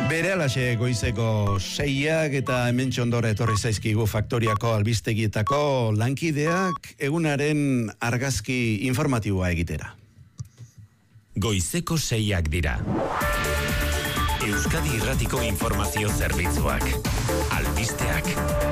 Berehalaxe goizeko 6ak eta hementxe ondora etorri zaizkigu Faktoriako albistegietako lankideak egunaren argazki informatiboa egitera. Goizeko 6ak dira. Euskadi Irratiko Informazio Zerbitzuak. Albisteak.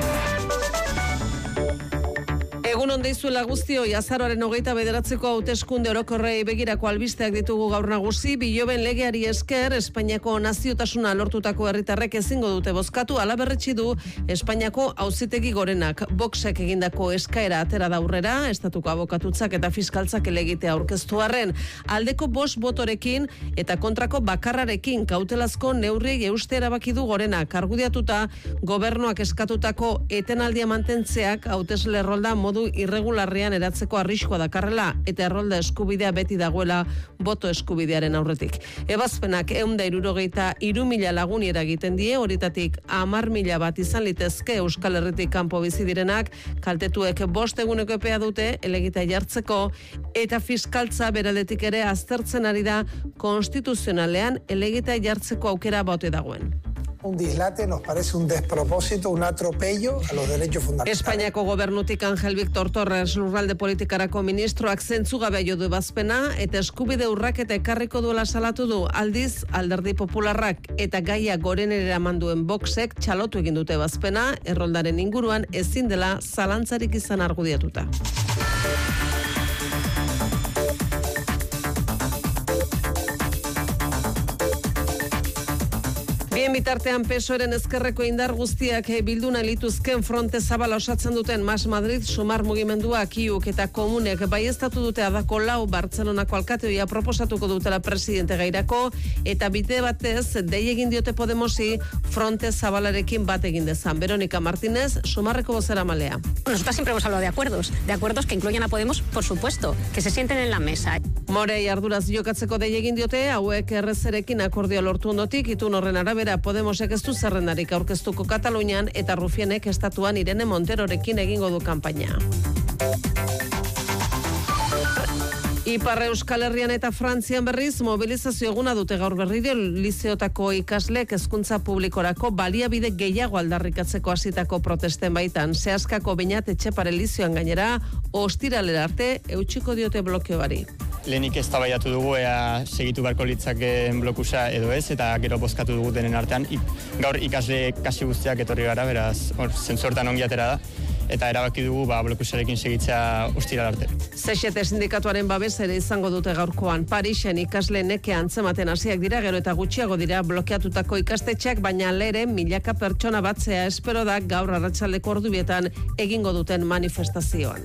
Egun on deizuela guztioi, azaroaren 29ko hauteskunde orokorrei begirako albisteak ditugu gaur nagusi. Biloben legeari esker, Espainiako naziotasuna lortutako herritarrek ezingo dute bozkatu, hala berretsi du Espainiako Auzitegi Gorenak. Voxek egindako eskaera atera da aurrera, estatuko abokatutzak eta fiskaltzak helegitea aurkeztu arren. Aldeko 5 botorekin eta kontrako bakarrarekin kautelazko neurriei euste erabaki du Gorenak. Argudiatuta, gobernuak eskatutako etenaldia mantentzeak hautesle errolda modu irregularrean eratzeko arriskua dakarrela eta errolda eskubidea beti dagoela boto eskubidearen aurretik. Ebazpenak 163.000 laguni eragiten die, horietatik 10.000 bat izan litezke Euskal Herritik kanpo bizi direnak, kaltetuek 5 eguneko epea dute helegitea jartzeko eta fiskaltza beraldetik ere aztertzen ari da konstituzionalean helegitea jartzeko aukera bote dagoen. Un dislate nos parece un despropósito, un atropello a los derechos fundamentales. Espainiako gobernutik Angel Víctor Torres lurralde politikarako ministroak zentzugabe jo du ebazpena eta eskubide urraketa ekarriko duela salatu du. Aldiz, Alderdi Popularrak eta gaia Gorenera eraman duen Voxek txalotu egin dute ebazpena, erroldaren inguruan ezin dela zalantzarik izan argudiatuta. Bien bitartean PSOEren ezkerreko indar guztiak bilduna lituzken fronte zabala osatzen duten Mas Madrid, Sumar mugimenduak, IUK eta Komunek baieztatu dute Adako Lau Bartzelonako alkateoia proposatuko dutela presidente gairako eta bide batez dei egin diote Podemosi fronte zabalarekin bat egin dezan. Verónica Martínez, Sumarreko bozeramalea. Nosotros siempre hemos hablado de acuerdos que incluyen a Podemos, por supuesto, que se sienten en la mesa. Morei arduraz jokatzeko dei egin diote, hauek errezerekin akordio lortu ondotik, itun horren arabera Podemosek ez du zerrendarik aurkeztuko Katalunian eta Rufienek estatuan Irene Monterorekin egingo du kanpaina. Ipar Euskal Herrian eta Frantzian berriz mobilizazio eguna dute gaur berriro lizeotako ikasleek hezkuntza publikorako baliabide gehiago aldarrikatzeko hasitako protesten baitan. Seaskako Beñat Etxepare lizioan gainera ostiralera arte eutsiko diote blokeoari. Lehenik eztabaidatu dugu ea segitu beharko litzakeen blokusa edo ez, eta gero bozkatu dugu denen artean. Gaur ikasle kasi guztiak etorri gara, beraz, zentzuertan ongi atera da, eta erabaki dugu blokusarekin segitzea ostiral arte. CGT sindikatuaren babes ere izango dute gaurkoan. Parisen ikasle nekea antzematen hasiak dira, gero eta gutxiago dira blokeatutako ikastetxeak, baina lere milaka pertsona batzea espero da gaur arratsaldeko ordubietan egingo duten manifestazioan.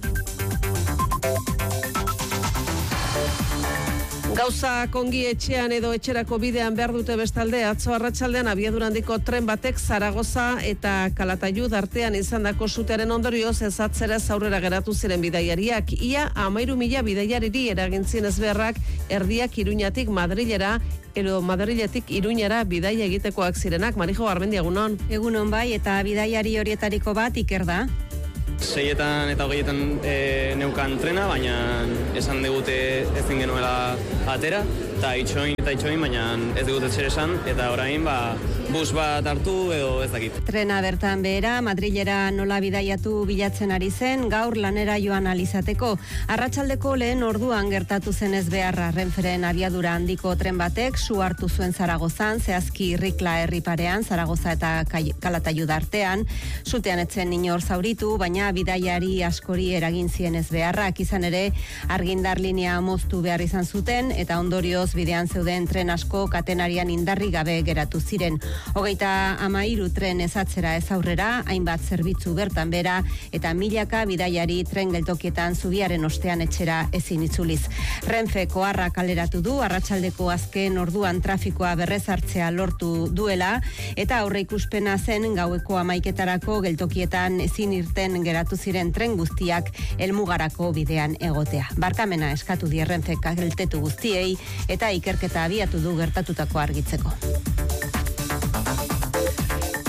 Gauza kongi etxean edo etxerako bidean behar dute bestalde, atzo arratsaldean abiadura handiko tren batek Zaragoza eta Calatayud artean izandako sutearen ondorioz ezatzera aurrera geratu ziren bidaiariak. Ia 13.000 bidaiariri eragintzien ezbeharrak erdiak Iruñatik Madrilera edo Madriletik Iruñara bidaia egitekoak zirenak. Marijo Garmendia, egunon. Egunon bai, eta bidaiari horietariko bat Iker da. 6 eta 20 neukan trena, baina esan digute ezin genuela atera, eta itxoin, baina ez digute zer esan, eta orain bus bat hartu edo ez dakit. Trena bertan behera, Madrilera nola bidaiatu bilatzen ari zen, gaur lanera joan alizateko. Arratsaldeko lehen orduan gertatu zen ezbeharra. Renferen abiadura handiko tren batek su hartu zuen Zaragozan, zehazki Rikla herriparean, Zaragoza eta Calatayud artean. Sutean etzen inor zauritu, baina bidaiari askori eragin zien ezbeharrak. Izan ere, argindar linea moztu behar izan zuten, eta ondorioz bidean zeuden tren asko katenarian indarri gabe geratu ziren. 33 tren ezatzera ez aurrera, hainbat zerbitzu bertan bera, eta milaka bidaiari tren geltokietan zubiaren ostean etxera ezin itzuliz. Renfe koarra kaleratu du, arratsaldeko azken orduan trafikoa berrezartzea lortu duela, eta aurre ikuspena zen gaueko 11 geltokietan ezin irten geratu ziren tren guztiak helmugarako bidean egotea. Barkamena eskatu die Renfe kaltetu guztiei, eta ikerketa abiatu du gertatutako argitzeko.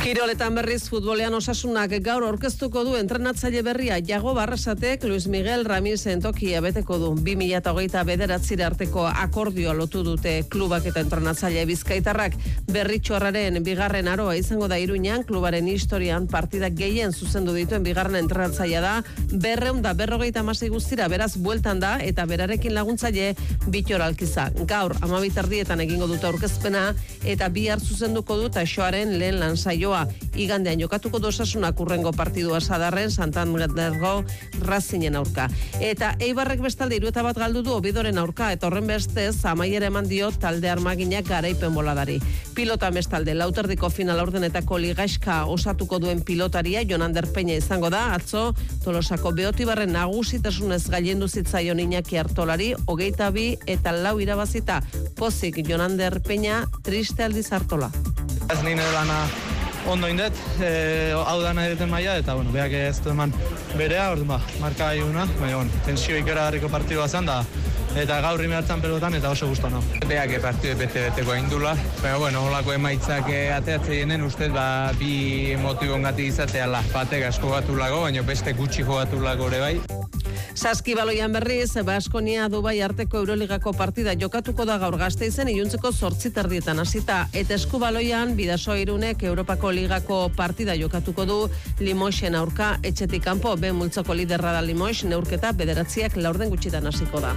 Kiroletan berriz futbolean Osasunak gaur aurkeztuko du entrenatzaile berria Jago Barrasatek Luis Miguel Ramirezen tokia beteko du. 2029 arteko akordioa lotu dute klubak eta entrenatzaile bizkaitarrak. Berritxoarraren bigarren aroa izango da Iruñan, klubaren historian partida gehien zuzendu dituen bigarren entrenatzailea da, 256 guztira, beraz bueltan da eta berarekin laguntzaile Bittor Alkiza. Gaur 12:00 egingo dute aurkezpena eta bihar zuzenduko du Taxoaren lehen lansaioa. Igandean jokatuko du Osasunak urrengo partidua Sadarren Santandergo Racingen aurka. Eta Eibarrek bestalde 3-1 galdu du Obidoren aurka eta horren bestez amaiera eman dio talde armaginak garaipen boladari. Pilota bestalde lauterdiko final ordenetako ligaxka osatuko duen pilotaria Jonander Peña izango da. Atzo Tolosako Beotibarren nagusitasunez gailendu zitzaion Iñaki Artolari 22 eta 4 irabazita. Pozik Jonander Peña triste aldiz Artola. Ez nire lana ondo indet, hau da nahi duten maila, eta beak ez du eman berea, orduan marka iuna, baina tensio ikeragarriko partidua zen da, eta gaur imertzen pelotan eta oso guztu nahi. Beak partidu bete-beteko indula, baina holako emaitzak ateatzeinen ustez bi motibongatik izatea batek asko gatu lago, baina beste gutxi jogatu lago ere bai. Saskibaloian berriz, Baskonia Dubai arteko Euroligako partida jokatuko da gaur Gasteizen iluntzeko 8:30 hasita, eta Eskubaloian Bidasoa Irunek Europako Ligako partida jokatuko du Limoxen aurka etxetik kanpo, B multzoko liderra da Limox, neurketa 9:00 gutxitan hasiko da.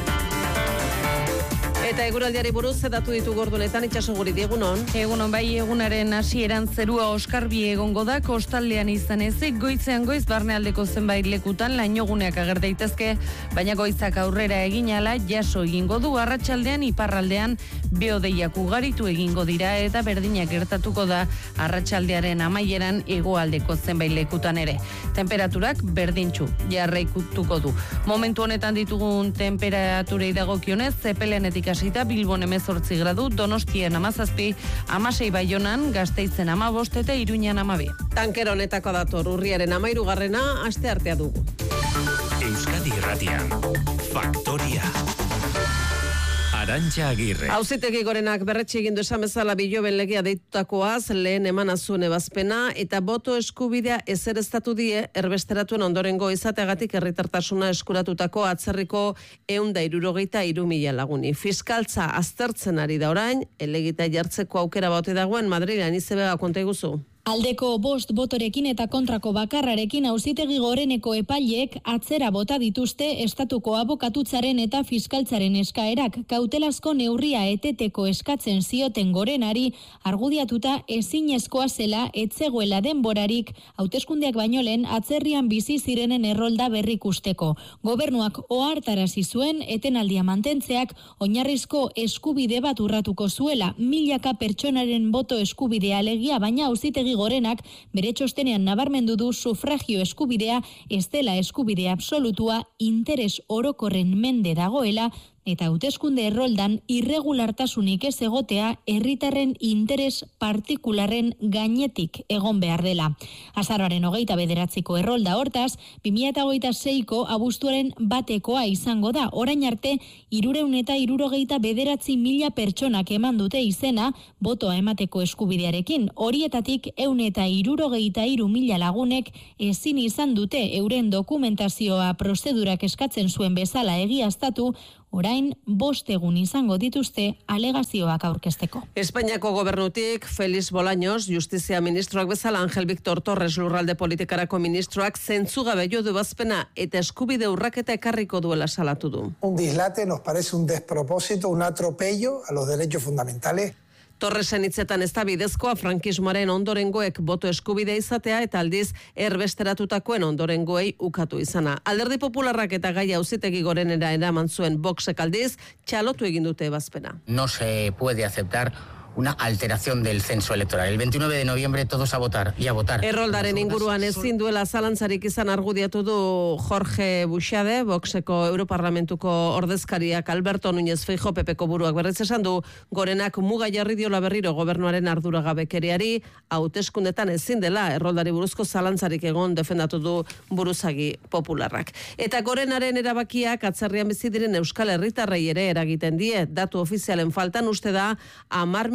Eta eguraldiari buruz zedatu ditu gordunetan Itsasoguri Diegunon. Egunon bai, egunaren hasieran zerua oskarbi egongo da, kostaldean izan ezik, goizean goiz barnealdeko zenbait lekutan lainoguneak ager daitezke, baina goizak aurrera egin ala jaso egingo du, arratsaldean iparraldean beodeiak ugaritu egingo dira eta berdinak gertatuko da arratsaldearen amaieran hegoaldeko zenbait lekutan ere. Temperaturak berdintsu jarraituko du. Momentu honetan ditugun temperaturei dagokionez, Zepelenetik hasita Bilbon 18 gradu, Donostian 17, 16 Baionan, Gasteizen 15 eta Iruñan 12. Tanker honetako dator urriaren 13. asteartea dugu. Euskadi Irratian, Faktoria. Arantxa Agirre. Auzitegi Gorenak berretsi egin du esan bezala Biloben legea deitutakoaz lehen emana zuen ebazpena eta boto eskubidea ezereztatu die erbesteratuen ondorengo izateagatik herritartasuna eskuratutako atzerriko 163.000 laguni. Fiskaltza aztertzen ari da orain, helegita jartzeko aukera baute dagoen Madrilen izebega konta iguzu. Aldeko 5 botorekin eta kontrako bakarrarekin Auzitegi Goreneko epaileek atzera bota dituzte estatuko abokatutzaren eta fiskaltzaren eskaerak, kautelazko neurria eteteko eskatzen zioten Gorenari argudiatuta ezinezkoa zela etzegoela denborarik hauteskundeak baino lehen atzerrian bizi zirenen errolda berrikusteko. Gobernuak ohartarazi zuen etenaldia mantentzeak oinarrizko eskubide bat urratuko zuela, milaka pertsonaren boto eskubidea alegia, baina Auzitegi Gorenak bere txostenean nabarmendu du sufragio eskubidea ez dela eskubide absolutua, interes orokorren mende dagoela eta hauteskunde erroldan irregulartasunik ez egotea herritarren interes partikularren gainetik egon behar dela. Azaroaren 29ko errolda hortaz, 2026ko abuztuaren 1 izango da. Orain arte, 369.000 pertsonak eman dute izena botoa emateko eskubidearekin. Horietatik 163.000 lagunek ezin izan dute euren dokumentazioa prozedurak eskatzen zuen bezala egiaztatu, orain 5 egun izango dituzte alegazioak aurkezteko. Espainiako gobernutik Feliz Bolaños, Justizia ministroak bezala Angel Victor Torres lurralde politikarako ministroak zentzugabe jo du ebazpena eta eskubide urraketa ekarriko duela salatu du. Un dislate nos parece un despropósito, un atropello a los derechos fundamentales. Torresen hitzetan ez da bidezkoa frankismoaren ondorengoek boto eskubidea izatea eta aldiz erbesteratutakoen ondorengoei ukatu izana. Alderdi Popularrak eta Gaia Auzitegi Gorenera eraman zuen Voxek aldiz txalotu egin dute ebazpena. No se puede aceptar una alteración del censo electoral. El 29 de noviembre todos a votar y a votar. Erroldaren inguruan ezin duela zalantzarik izan argudiatu du Jorge Buxade, Voxeko Europarlamentuko ordezkariak Alberto Núñez Feijóo PPko buruak berriz esan du, Gorenak muga jarri diola berriro gobernuaren arduragabekeriari, hauteskundetan ezin dela erroldari buruzko zalantzarik egon defendatu du buruzagi Popularrak. Eta Gorenaren erabakiak atzerrian bizi diren euskal herritarrei ere eragiten die, datu ofizialen faltan uste da 10.000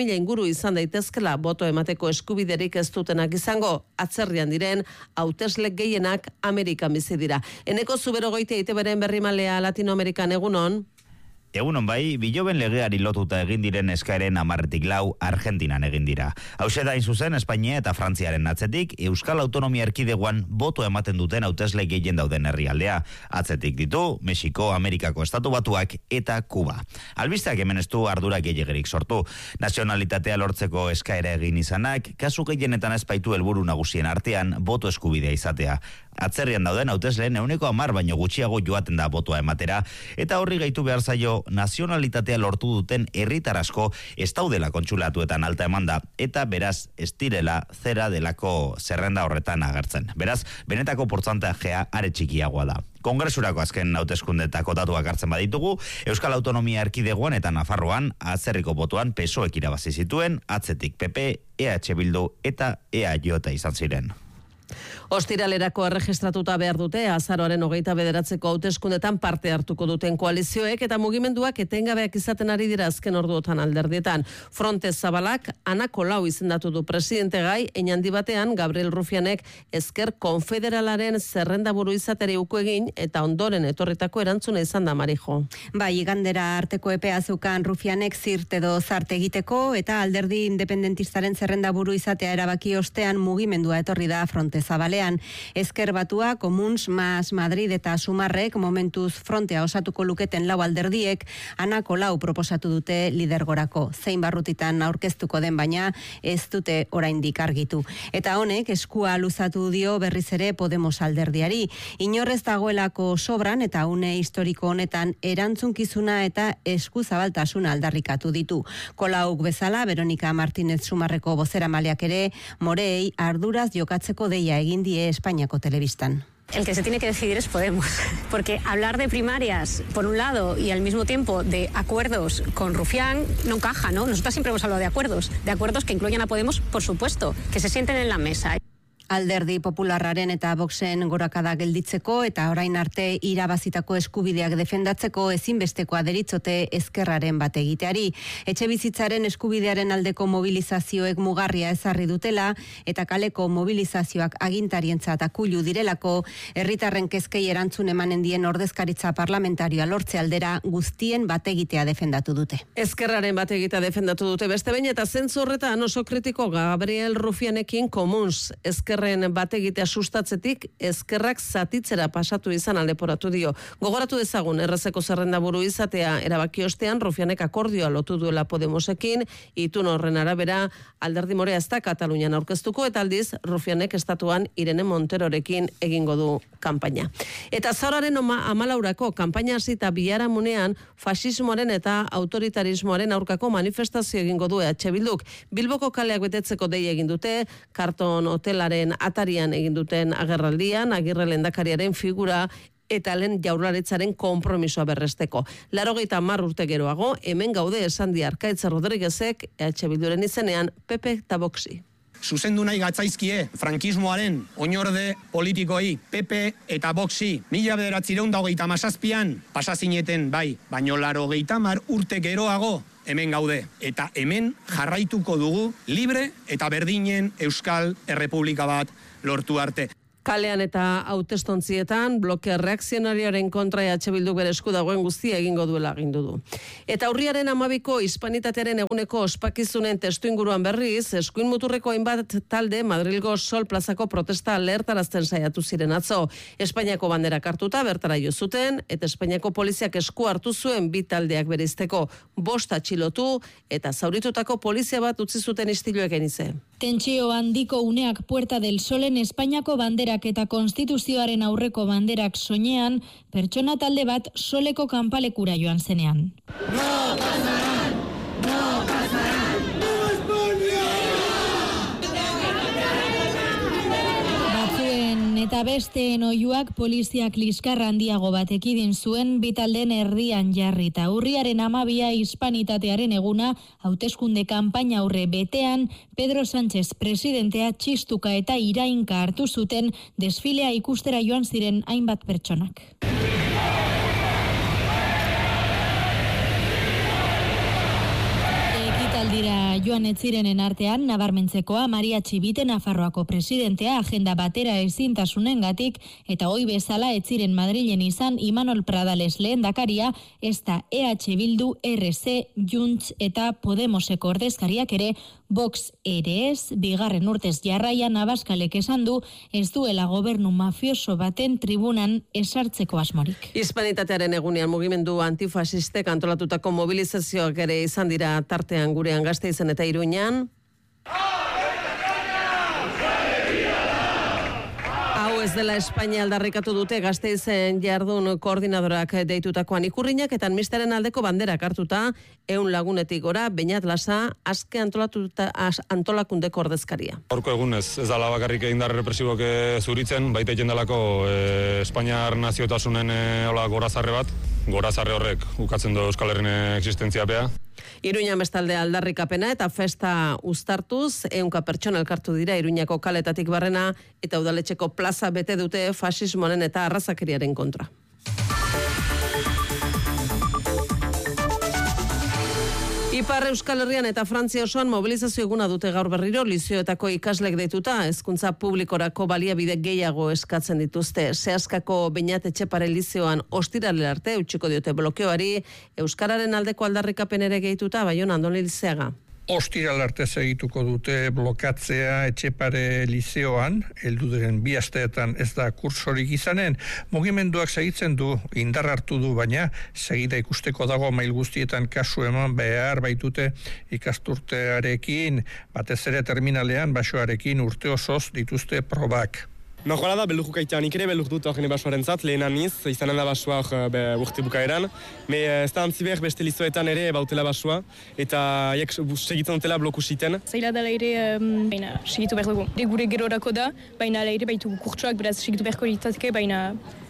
5.000 inguru izan daitezkela boto emateko eskubiderik ez dutenak izango, atzerrian diren hautesle gehienak Amerikan bizi dira. Eneko Zuberogoitia ITBren berrimalea Latinoamerikan egunon. Egunon bai, biloben legeari lotuta egin diren eskaeren 10-4 Argentinan egin dira. Hauxe da zuzen Espainia eta Frantziaren atzetik, Euskal Autonomia Erkidegoan boto ematen duten hautesle gehien dauden herrialdea. Atzetik ditu, Mexiko, Amerikako Estatu Batuak eta Kuba. Albisteak hemen ez du ardura gehiagerik sortu. Nazionalitatea lortzeko eskaera egin izanak, kasu gehienetan ez baitu helburu nagusien artean boto eskubidea izatea. Atzerrian dauden hautesleen 10% baino gutxiago joaten da botoa ematera, eta horri gehitu behar zaio nazionalitatea lortu duten herritar asko ez daudela kontsulatuetan alta emanda, eta beraz ez direla zera delako zerrenda horretan agertzen. Beraz, benetako portzentajea are txikiagoa da. Kongresurako azken hauteskundetako datuak hartzen baditugu, Euskal Autonomia Erkidegoan eta Nafarroan atzerriko botoan PSOEk irabazi zituen, atzetik PP, EH Bildu eta EAJ izan ziren. Ostiralerako erregistratuta behar dute, azaroaren 29 hauteskundetan parte hartuko duten koalizioek eta mugimenduak etengabeak izaten ari dira azken orduotan alderdietan. Fronte Zabalak Ana Colau izendatu du presidente gai, handi batean Gabriel Rufianek Ezker Konfederalaren zerrendaburu izateri uko egin eta ondoren etorritako erantzuna izan da Marijo. Bai, igandera arteko epea zeukan Rufianek zirt edo zart egiteko eta alderdi independentistaren zerrendaburu izatea erabaki ostean mugimendua etorri da Fronte Zabalean. Ezker Batua, Komuns, Mas, Madrid eta Sumarrek momentuz frontea osatuko luketen lau alderdiek Ana Colau proposatu dute lidergorako. Zein barrutitan aurkeztuko den baina ez dute oraindik argitu. Eta honek eskua luzatu dio berriz ere Podemos alderdiari. Inorrez dagoelako sobran eta une historiko honetan erantzunkizuna eta eskuzabaltasuna aldarrikatu ditu. Colauk bezala, Veronica Martínez Sumarreko bozeramaileak ere moreei arduraz jokatzeko deia egin die Espainiako telebistan. El que se tiene que decidir es Podemos, porque hablar de primarias por un lado y al mismo tiempo de acuerdos con Rufián no encaja, ¿no? Nosotras siempre hemos hablado de acuerdos que incluyan a Podemos, por supuesto, que se sienten en la mesa. Alderdi Popularraren eta Voxen gorakada gelditzeko eta orain arte irabazitako eskubideak defendatzeko ezinbestekoa deritzote ezkerraren bat egiteari. Etxebizitzaren eskubidearen aldeko mobilizazioek mugarria ezarri dutela eta kaleko mobilizazioak agintarientzat akulu direlako herritarren kezkei erantzun emanen dien ordezkaritza parlamentarioa lortze aldera guztien bat egitea defendatu dute. Ezkerraren bat egitea defendatu dute beste behin eta zentzu horretan oso kritiko Gabriel Rufianekin Komuns ezkerren bat egitea sustatzetik ezkerrak zatitzera pasatu izan aldeporatu dio. Gogoratu dezagun errezeko zerrendaburu izatea erabaki ostean Rufianek akordioa lotu duela Podemosekin, itun horren arabera alderdi morea ez da Katalunian aurkeztuko eta aldiz Rufianek estatuan Irene Monterorekin egingo du kanpaina. Eta zauraren 14 kanpaina hasita biharamunean fasismoaren eta autoritarismoaren aurkako manifestazio egingo du EH Bilduk. Bilboko kaleak betetzeko deia egin dute, karton hotelaren atarian egin duten agerraldian, Agirre lehendakariaren figura eta lehen jaurlaritzaren konpromisoa berresteko. 80 urte geroago, hemen gaude esan di Arkaitz Rodriguezek, EH Bilduren izenean, PP eta Voxi. Zuzendu nahi gatzaizkie frankismoaren oinorde politikoi PP eta Voxi 1927an pasazineten bai, baino 80 urte geroago hemen gaude eta hemen jarraituko dugu libre eta berdinen Euskal Errepublika bat lortu arte. Kalean eta hautestontzietan bloke reakzionarioaren kontra EH Bilduk bere esku dagoen guztia egingo duela agindu du. Eta urriaren 12ko hispanitatearen eguneko ospakizunen testuinguruan berriz, eskuin muturreko hainbat talde Madrilgo Sol plazako protesta lehertarazten saiatu ziren atzo. Espainiako banderak hartuta bertara jo zuten eta Espainiako poliziak esku hartu zuen bi taldeak bereizteko. 5 atxilotu eta zauritutako polizia bat utzi zuten istiluek genize. Tentsio handiko uneak Puerta del Solen Espainiako banderak eta konstituzioaren aurreko banderak soinean, pertsona talde bat soleko kanpalekura joan zenean. No pasarán! No pasarán! ¡No España! Batzuen eta besteen oihuak poliziak liskarra handiago bat ekidin zuen bitaldeen erdian jarrita. Urriaren 12 hispanitatearen eguna hauteskunde kanpaina aurre betean Pedro Sánchez presidentea txistuka eta irainka hartu zuten desfilea ikustera joan ziren hainbat pertsonak. Ekitaldira joan joan etzirenen artean, nabarmentzekoa Maria Txibite Nafarroako presidentea agenda batera ezintasunengatik eta hoi bezala etziren Madrilen izan Imanol Pradales lehendakaria, ez da EH Bildu, RC, Junts eta Podemoseko ordezkariak ere, Vox ere ez, bigarren urtez jarraian Abaskalek esan du ez duela gobernu mafioso baten tribunan esartzeko asmorik. Hispanitatearen egunean mugimendu antifasistek antolatutako mobilizazioak ere izan dira tartean gurean Gasteizen eta Iruñan. Hau ez dela Espainia aldarrikatu dute Gasteizen jardun koordinadorak deitutakoan ikurrinak eta amnistaren aldeko banderak hartuta 100 lagunetik gora Beñat Lasa azke antolakundeko ordezkaria. Horko egunez ez dala bakarrik indar represibok zuritzen, baita egin delako Espainiar naziotasunen gorazarre bat, gorazarre horrek ukatzen du Euskal Herrien existentziapea. Iruñan bestalde aldarrikapena eta festa uztartuz, 100 pertsona elkartu dira Iruñako kaletatik barrena eta udaletxeko plaza bete dute fasismoaren eta arrazakeriaren kontra. Ipar Euskal Herrian eta Frantzia osoan mobilizazio eguna dute gaur berriro lizioetako ikaslek deituta, hezkuntza publikorako baliabide gehiago eskatzen dituzte. Seaskako Beñat Etxepare lizioan ostiralera arte utziko diote blokeoari, euskararen aldeko aldarrikapen ere gehituta, Baiona Andoni Lizeaga. Ostiral arte segituko dute blokatzea Etxepare lizeoan, heldu diren 2 asteetan ez da kursorik izanen, mugimenduak segitzen du, indar hartu du, baina segida ikusteko dago mail guztietan kasu eman behar baitute ikasturtearekin, batez ere terminalean basoarekin urte osoz dituzte probak. Normala da, belur ukaitea, nik ere belur dut horren basoaren zat, lehenan niz, izanen da basoa urte bukaeran. Ez da antzi behar beste lizoetan ere bautela basoa, eta segitzen dutela blokusiten. Zaila dela ere, baina segitu behar dugu. Gure gerorako da, baina ere baitu kurtsuak, beraz segitu beharko litzateke, baina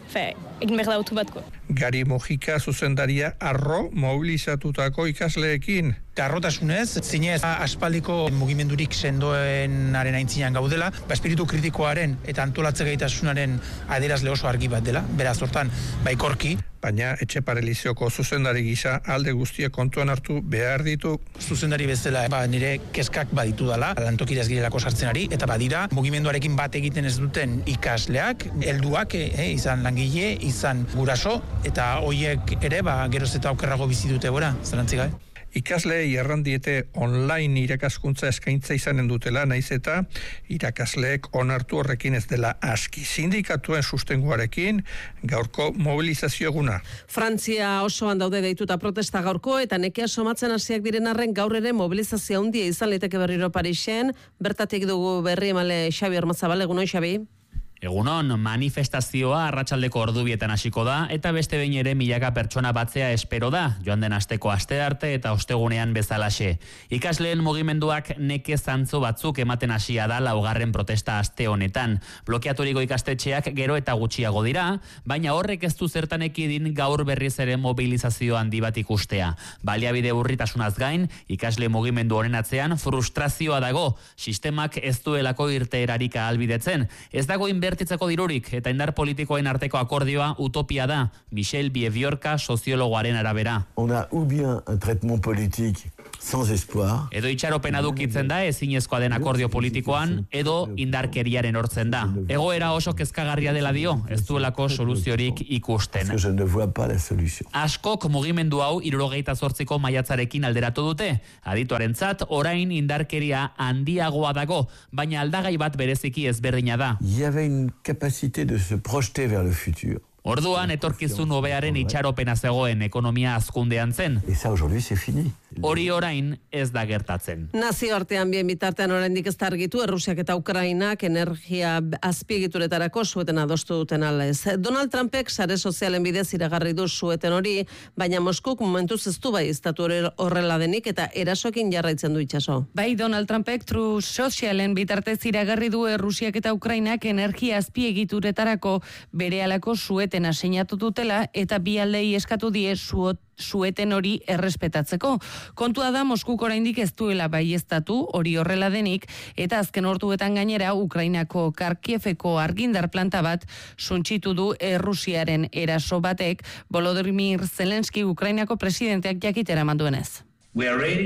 egin behar da autu batko. Gari Mojika zuzendaria arro mobilizatutako ikasleekin. Arrotasunez, zinez aspaldiko mugimendurik sendoenaren aintzinean gaudela, espiritu kritikoaren eta antolatze gaitasunaren adierazle oso argi bat dela, beraz hortan baikorki. Baina Etxepare lizeoko zuzendari gisa alde guztiak kontuan hartu behar ditu. Zuzendari bezala nire kezkak baditu dela, lantokira ez girelako sartzen ari, eta badira mugimenduarekin bat egiten ez duten ikasleak, helduak, izan langile, izan guraso, eta hoiek ere geroz eta okerrago bizi dute gora, zerantzik gabe. Ikasleei errandiete online irakaskuntza eskaintza izanen dutela, naiz eta irakasleek onartu horrekin ez dela aski. Sindikatuen sustenguarekin gaurko mobilizazio eguna. Frantzia osoan daude deituta protesta gaurko eta nekea somatzen hasiak diren arren gaur ere mobilizazio handia izan liteke berriro Parisen. Bertatik dugu berri emale Xabi Ormazabal, egunon Xabi. Egunon, manifestazioa arratsaldeko ordubietan hasiko da eta beste behin ere milaka pertsona batzea espero da, joan den asteko astearte eta ostegunean bezalaxe. Ikasleen mugimenduak neke zantzo batzuk ematen hasia da 4. protesta aste honetan. Blokeaturiko ikastetxeak gero eta gutxiago dira, baina horrek ez du zertan ekidin gaur berriz ere mobilizazio handi bat ikustea. Baliabide urritasunaz gain, ikasle mugimendu honen atzean frustrazioa dago, sistemak ez duelako irteerarik ahalbidetzen. Ez dago inbertitzeko dirurik eta indar politikoen arteko akordioa utopia da, Michel Bieviorka soziologoaren arabera. On a ou bien un traitement politique sans espoir. Edo itxaropena dukitzen da ezinezkoa den akordio politikoan, edo indarkeriaren hortzen da. Egoera oso kezkagarria dela dio, ez duelako soluziorik ikusten. Je ne vois pas la solution. Askok mugimendu hau 78ko maiatzarekin alderatu dute. Adituarentzat orain indarkeria handiagoa dago, baina aldagai bat bereziki ezberdina da. Il y avait une capacité de se projeter vers le futur. Orduan etorkizun hobearen itxaropena zegoen ekonomia hazkundean zen. Eta aujourd'hui c'est fini. Hori orain ez da gertatzen. Nazioartean bien bitartean oraindik ez da argitu Errusiak eta Ukrainak energia azpiegituretarako sueten adostu duten ala ez. Donald Trumpek sare sozialen bidez iragarri du sueten hori, baina Moskuk momentuz ez du baieztatu horrela denik eta erasoekin jarraitzen du itsaso. Bai, Donald Trumpek True Socialen bitartez iragarri du Errusiak eta Ukrainak energia azpiegituretarako berehalako suetena seinatu dutela eta bi aldei eskatu die sueten hori errespetatzeko. Kontua da Moskuk oraindik ez duela baieztatu hori horrela denik eta azken orduetan gainera Ukrainako Kharkiveko argindar planta bat suntsitu du Errusiaren eraso batek, Volodymyr Zelensky Ukrainako presidenteak jakitera eman duenez. We are ready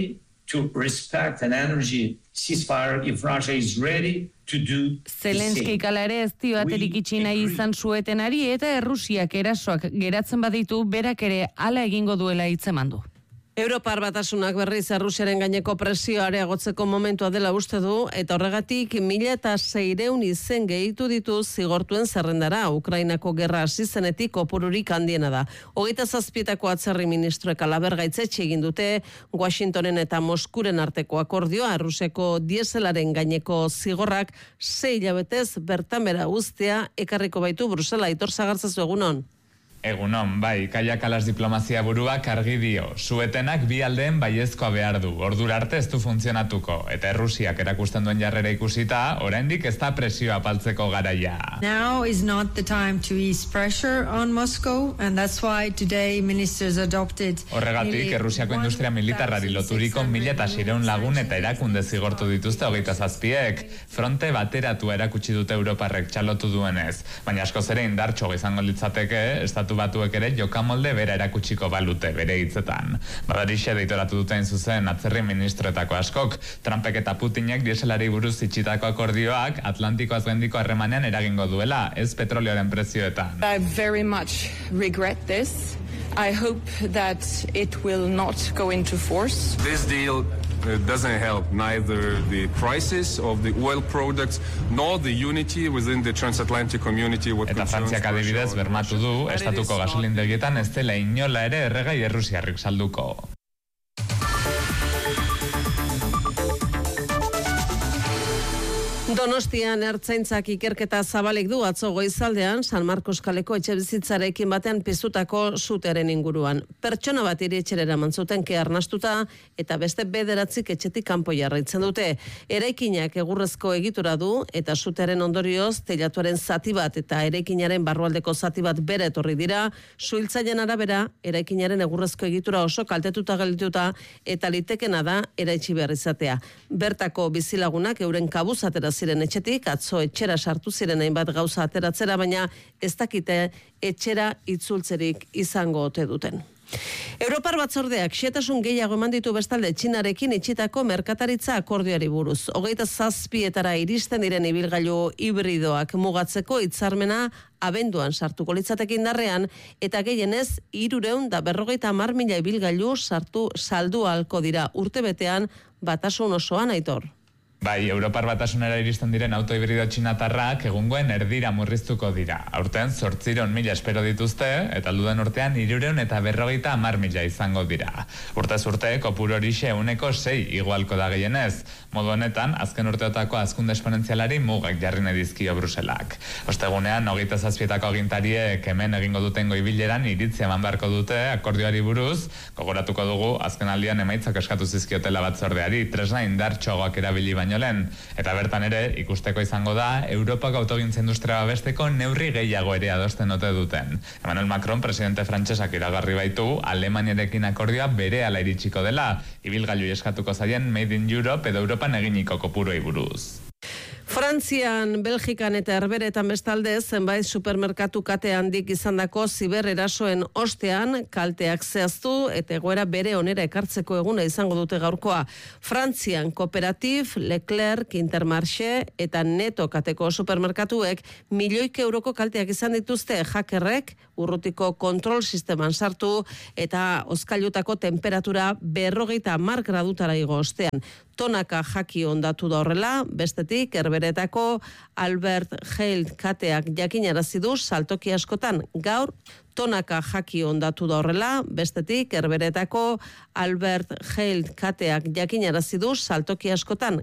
to respect an energy ceasefire if Russia is ready to do Zelenski kala ere ez dio aterik itxi nahi izan suetenari eta Errusiak erasoak geratzen baditu berak ere hala egingo duela hitzeman du. Europar Batasunak berriz Errusiaren gaineko presioa areagotzeko momentua dela uste du, eta horregatik 1.600 izen gehitu ditu zigortuen zerrendara. Ukrainako gerra hasi zenetik kopururik handiena da. 27 atzerri ministroek alabergaitzetxe egin dute Washingtonen eta Moskuren arteko akordioa. Errusiako dieselaren gaineko zigorrak 6 hilabetez bertan bera uztea ekarriko baitu Brusela. Aitor Sagartzazu, egunon. Egunon, bai, Kaia Kalas diplomazia buruak argi dio. Suetenak bi aldeen baiezkoa behar du. Ordura arte ez du funtzionatuko. Eta Errusiak erakusten duen jarrera ikusita, oraindik ez da presioa apaltzeko garaia. Now is not the time to ease pressure on Moscow, and that's why today ministers adopted... Horregatik, Errusiako industria militarrari loturiko 1.600 lagun eta erakunde zigortu dituzte 27ek. Fronte bateratua erakutsi dute Europarrek txalotu duenez. Baina askoz ere indartxo izango litzateke, Batuek ere jokamolde bera erakutsiko balute bere hitzetan. Badarixe deitoratu duten zuzen atzerri ministroetako askok, Trumpek eta Putinek dieselari buruz itxitako akordioak Atlantikoaz gaindiko harremanean eragingo duela, ez petrolioaren prezioetan. I very much regret this. I hope that it will not go into force. This deal doesn't help neither the prices of the oil products nor the unity within the transatlantic community. Eta Frantziak adibidez bermatu du, estatuko gasolindegietan ez dela inola ere erregai errusiarrik salduko. Donostian ertzaintzak ikerketa zabalik du atzo goizaldean San Marcos kaleko etxebizitzarekin batean piztutako sutearen inguruan. Pertsona bat iretxera eraman zuten ke arnastuta eta beste 9 etxetik kanpo jarraitzen dute. Eraikinak egurrezko egitura du eta sutearen ondorioz teilatuaren zati bat eta eraikinaren barrualdeko zati bat bere etorri dira. Suhiltzaileen arabera eraikinaren egurrezko egitura oso kaltetuta geldituta eta litekena da eraitsi behar izatea. Bertako bizilagunak euren kabuz atera ziren etxetik, atzo etxera sartu ziren hainbat gauza ateratzera, baina ez dakite etxera itzultzerik izango ote duten. Europar batzordeak xehetasun gehiago eman ditu bestalde Txinarekin itxitako merkataritza akordioari buruz. 27etara iristen diren ibilgailu hibridoak mugatzeko hitzarmena abenduan sartuko litzateke indarrean eta gehienez 350.000 ibilgailu saldu ahalko dira urtebetean batasun osoan, Aitor. Bai, Europar Batasunera iristen diren autohibrido txinatarrak egungoen erdira murriztuko dira. Aurten 800.000 espero dituzte, eta alduden urtean 350.000 izango dira. Urtez urte, kopuru horixe 6% igualko da gehienez. Modu honetan, azken urteotako hazkunde esponentzialari mugak jarri nahi dizkio Bruselak. Ostegunean, 27etako agintariek hemen egingo duten goibileran iritzia eman beharko dute akordioari buruz, gogoratuko dugu azken aldian emaitzak eskatu zizkiotela batzordeari, tresna indartxoagoak erabili baino lehen, eta bertan ere ikusteko izango da Europako autogintza industria babesteko neurri gehiago ere adosten ote duten. Emmanuel Macron, presidente frantsesak iragarri baitu, Alemaniarekin akordioa berehala iritsiko dela, ibilgailuei eskatuko zaien Made in Europe edo Europan eginiko kopuruei buruz. Frantzian, Belgikan eta Herberetan bestalde zenbait supermerkatu kate handik izandako zibererasoen ostean kalteak zehaztu eta egoera bere onera ekartzeko eguna izango dute gaurkoa. Frantzian Kooperatif, Leclerc, Intermarché eta Neto kateko supermerkatuek milioika euroko kalteak izan dituzte hackerrek urrutiko kontrol sisteman sartu eta hozkailutako temperatura 50 gradutara igo ostean. Tonaka jaki ondatu da horrela, bestetik Herberetako Albert Heil kateak jakinarazi du saltoki askotan. Gaur tonaka jaki ondatu da horrela, bestetik Herberetako Albert Heil kateak jakinarazi du saltoki askotan.